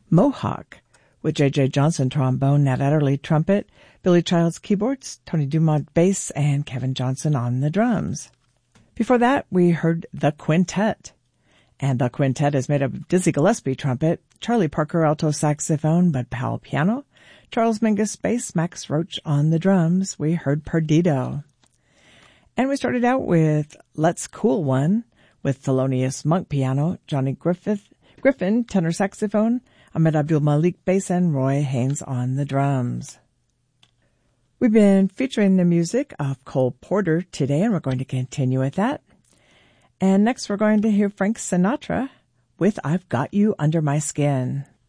Mohawk, with J.J. Johnson trombone, Nat Adderley trumpet, Billy Childs keyboards, Tony Dumont bass, and Kevin Johnson on the drums. Before that, we heard The Quintet. And The Quintet is made up of Dizzy Gillespie trumpet, Charlie Parker alto saxophone, Bud Powell piano, Charles Mingus bass, Max Roach on the drums. We heard Perdido. And we started out with Let's Cool One with Thelonious Monk piano, Johnny Griffin tenor saxophone, Ahmed Abdul Malik bass, and Roy Haynes on the drums. We've been featuring the music of Cole Porter today, and we're going to continue with that. And next we're going to hear Frank Sinatra with I've Got You Under My Skin.